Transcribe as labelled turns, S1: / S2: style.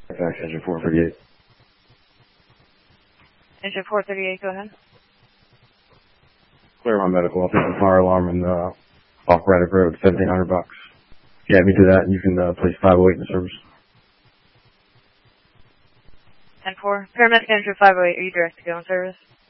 S1: Fax engine 438.
S2: Engine 438, go ahead.
S1: Claremont Medical. I'll take the fire alarm and off Braddock Road, $1,700. Yeah, me do that, and you can place 508 in the service.
S2: 10-4. Paramedic engine 508, are you direct to go in service?